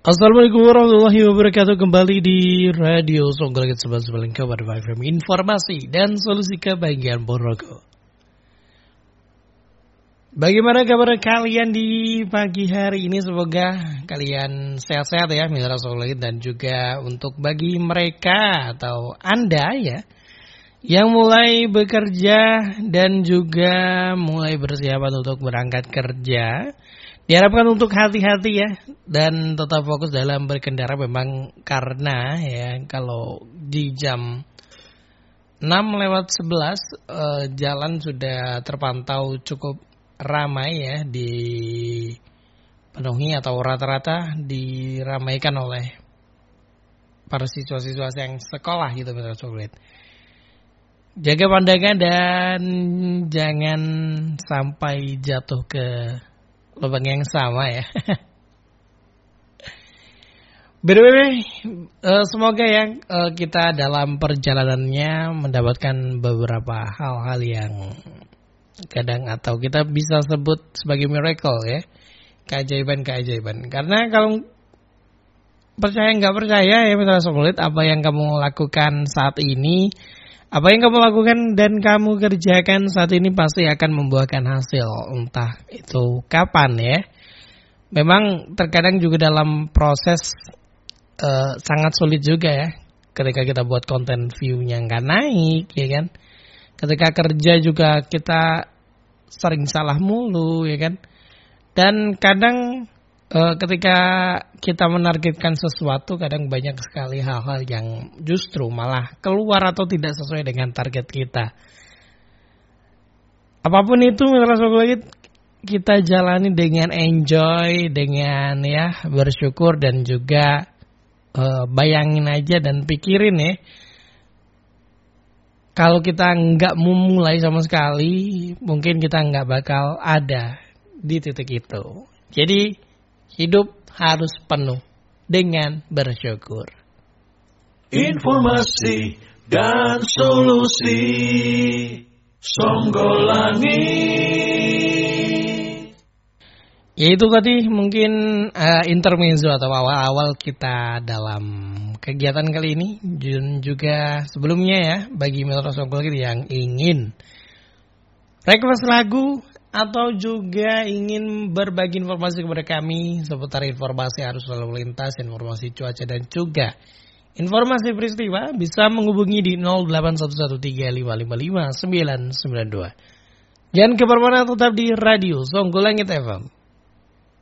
Assalamualaikum warahmatullahi wabarakatuh. Kembali di Radio Songgolangit Sebelas Paling Kabar FM, informasi dan solusi kebahagiaan Ponorogo. Bagaimana kabar kalian di pagi hari ini? Semoga kalian sehat-sehat ya, Mitra Songgolangit, dan juga untuk bagi mereka atau Anda ya yang mulai bekerja dan juga mulai bersiap untuk berangkat kerja, diharapkan untuk hati-hati ya dan tetap fokus dalam berkendara, memang karena ya kalau di jam 6:11 jalan sudah terpantau cukup ramai ya, dipenuhi atau rata-rata diramaikan oleh para siswa-siswa yang sekolah gitu, Mitra Sobat. Jaga pandangan dan jangan sampai jatuh ke lubang yang sama ya. By semoga ya kita dalam perjalanannya mendapatkan beberapa hal-hal yang kadang atau kita bisa sebut sebagai miracle ya, keajaiban-keajaiban. Karena kalau percaya nggak percaya ya, Mitra Sobat, apa yang kamu lakukan saat ini, apa yang kamu lakukan dan kamu kerjakan saat ini pasti akan membuahkan hasil, entah itu kapan ya. Memang terkadang juga dalam proses sangat sulit juga ya, ketika kita buat konten view-nya nggak naik ya kan. Ketika kerja juga kita sering salah mulu ya kan. Dan kadang ketika kita menargetkan sesuatu, kadang banyak sekali hal-hal yang justru malah keluar atau tidak sesuai dengan target kita. Apapun itu, Mitra Sobat, kita jalani dengan enjoy, dengan ya bersyukur, dan juga bayangin aja dan pikirin ya, kalau kita nggak memulai sama sekali, mungkin kita nggak bakal ada di titik itu. Jadi hidup harus penuh dengan bersyukur. Informasi dan solusi Songgolangit. Ya itu tadi mungkin intermezzo atau awal-awal kita dalam kegiatan kali ini. Dan juga sebelumnya ya, bagi Mitra Songgolangit yang ingin request lagu atau juga ingin berbagi informasi kepada kami seputar informasi arus lalu lintas, informasi cuaca, dan juga informasi peristiwa, bisa menghubungi di 081135555992. Jangan kemana-mana, tetap di Radio Songgolangit FM.